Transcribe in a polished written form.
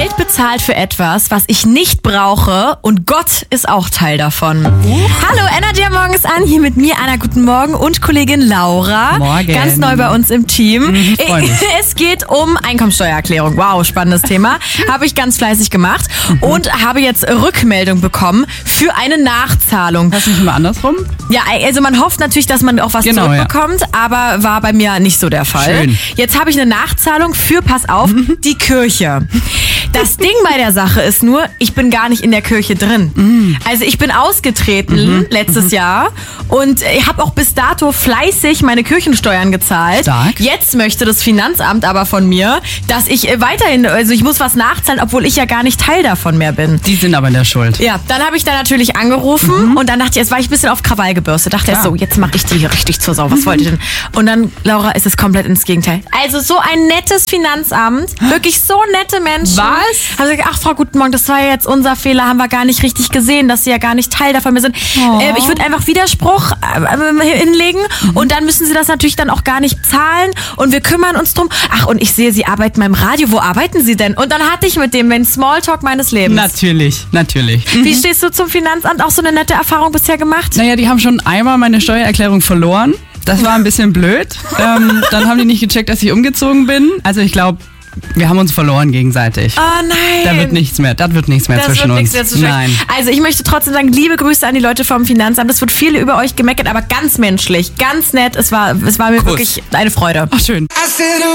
Geld bezahlt für etwas, was ich nicht brauche und Gott ist auch Teil davon. Hallo, Energy morgens an, hier mit mir, Anna, guten Morgen und Kollegin Laura. Morgen. Ganz neu bei uns im Team. Freu mich. Es geht um Einkommensteuererklärung. Wow, spannendes Thema. Habe ich ganz fleißig gemacht und habe jetzt Rückmeldung bekommen für eine Nachzahlung. Hast du nicht immer andersrum? Ja, also man hofft natürlich, dass man auch was zurückbekommt, aber war bei mir nicht so der Fall. Schön. Jetzt habe ich eine Nachzahlung für, pass auf, die Kirche. Das Ding bei der Sache ist nur, ich bin gar nicht in der Kirche drin. Also ich bin ausgetreten letztes Jahr und ich habe auch bis dato fleißig meine Kirchensteuern gezahlt. Stark. Jetzt möchte das Finanzamt aber von mir, dass ich weiterhin, also ich muss was nachzahlen, obwohl ich ja gar nicht Teil davon mehr bin. Die sind aber in der Schuld. Ja, dann habe ich da natürlich angerufen und dann dachte ich, jetzt war ich ein bisschen auf Krawall gebürstet. Dachte Klar. so, jetzt mache ich die hier richtig zur Sau. Was wollt ihr denn? Und dann, Laura, ist es komplett ins Gegenteil. Also so ein nettes Finanzamt, wirklich so nette Menschen. Was? Haben gesagt, ach Frau, guten Morgen, das war ja jetzt unser Fehler, haben wir gar nicht richtig gesehen, dass Sie ja gar nicht Teil davon mehr sind. Ich würde einfach Widerspruch hinlegen und dann müssen Sie das natürlich dann auch gar nicht zahlen und wir kümmern uns drum. Ach, und ich sehe, Sie arbeiten beim Radio. Wo arbeiten Sie denn? Und dann hatte ich mit dem den Smalltalk meines Lebens. Natürlich. Wie stehst du zum Finanzamt? Auch so eine nette Erfahrung bisher gemacht? Naja, die haben schon einmal meine Steuererklärung verloren. Das war ein bisschen blöd. Dann haben die nicht gecheckt, dass ich umgezogen bin. Also ich glaube, wir haben uns verloren gegenseitig. Oh nein. Da wird nichts mehr zwischen uns. Nein. Also ich möchte trotzdem sagen, liebe Grüße an die Leute vom Finanzamt. Es wird viel über euch gemeckert, aber ganz menschlich, ganz nett. Es war mir Kuss. wirklich eine Freude. Ach, schön.